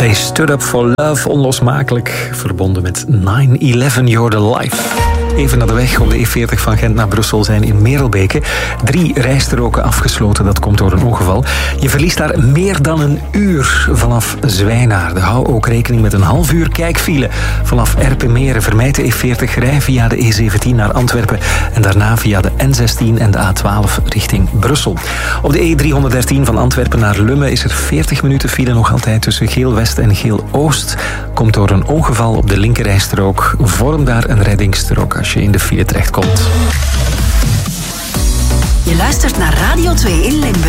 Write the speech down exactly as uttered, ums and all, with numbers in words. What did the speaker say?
They Stood Up For Love, onlosmakelijk verbonden met nine eleven You're The Life. Even naar de weg op de E veertig van Gent naar Brussel zijn in Merelbeke drie rijstroken afgesloten. Dat komt door een ongeval. Je verliest daar meer dan een uur vanaf Zwijnaarde. Hou ook rekening met een half uur kijkfile vanaf Erpenmeren. Vermijd de E veertig, rij via de E zeventien naar Antwerpen en daarna via de N zestien en de A twaalf richting Brussel. Op de E driehonderddertien van Antwerpen naar Lummen is er veertig minuten file nog altijd tussen Geel-West en Geel-Oost. Komt door een ongeval op de linkerrijstrook. Vorm daar een reddingsstrook als je in de file terechtkomt. Je luistert naar Radio twee in Limburg.